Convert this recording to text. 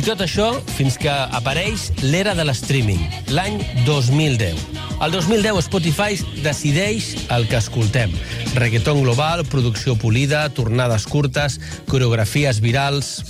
tot això fins que apareix l'era de l'streaming, l'any 2010. El 2010 Spotify decideix el que escoltem. Reggaeton global, producció polida, tornades curtes, coreografies virals...